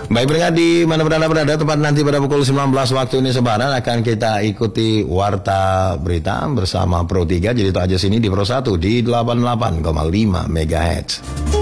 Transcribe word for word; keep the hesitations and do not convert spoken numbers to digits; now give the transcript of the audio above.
Baik pendengar, di mana berada berada tepat nanti pada pukul sembilan belas waktu Indonesia Barat akan kita ikuti Warta Berita bersama Pro tiga. Jadi itu aja sini di Pro satu di delapan puluh delapan koma lima megahertz.